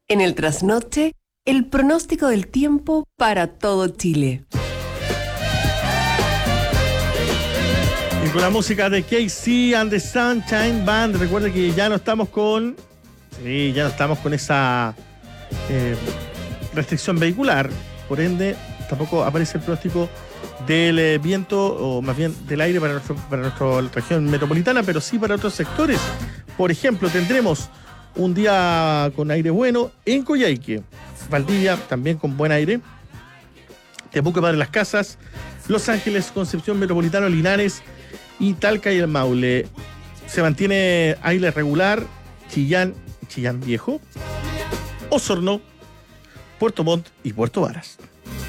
En el trasnoche, el pronóstico del tiempo para todo Chile. Y con la música de KC and the Sunshine Band, recuerden que ya no estamos con esa restricción vehicular, por ende tampoco aparece el pronóstico del viento, o más bien del aire para nuestra región metropolitana, pero sí para otros sectores. Por ejemplo, tendremos un día con aire bueno en Coyhaique, Valdivia también con buen aire, Temuco, Padre Las Casas, Los Ángeles, Concepción, Metropolitano, Linares y Talca y el Maule. Se mantiene aire regular, Chillán Viejo, Osorno, Puerto Montt y Puerto Varas.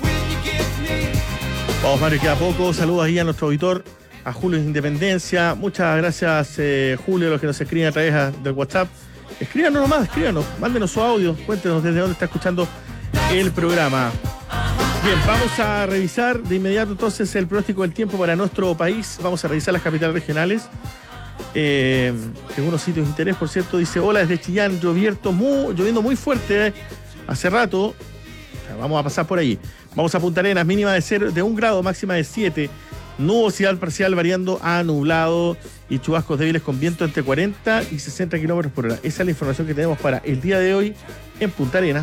Vamos, Mario, queda poco. Saludos ahí a nuestro auditor, a Julio de Independencia. Muchas gracias, Julio, los que nos escriben a través del WhatsApp. Escríbanos nomás, mándenos su audio, cuéntenos desde dónde está escuchando el programa. Bien, vamos a revisar de inmediato entonces el pronóstico del tiempo para nuestro país. Vamos a revisar las capitales regionales. Algunos sitios de interés, por cierto, dice: hola desde Chillán, lloviendo muy fuerte hace rato. O sea, vamos a pasar por ahí. Vamos a Punta Arenas, mínima de 1 grado, máxima de 7. Nubosidad parcial variando a nublado y chubascos débiles con viento entre 40 y 60 kilómetros por hora. Esa es la información que tenemos para el día de hoy en Punta Arenas.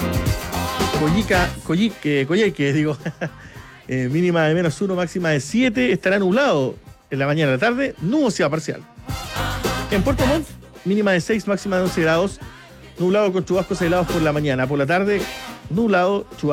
Coyhaique, mínima de -1, máxima de 7. Estará nublado en la mañana y la tarde, nubosidad parcial. En Puerto Montt, mínima de 6, máxima de 11 grados. Nublado con chubascos aislados por la mañana. Por la tarde, nublado, chubascos